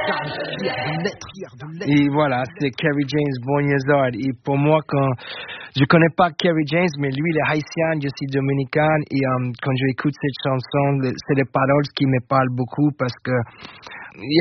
Et voilà, c'est Kerry James Bonniezard. Et pour moi, quand je connais pas Kerry James, mais lui, il est haïtien, je suis dominicain. Et quand j'écoute cette chanson, c'est les paroles qui me parlent beaucoup parce que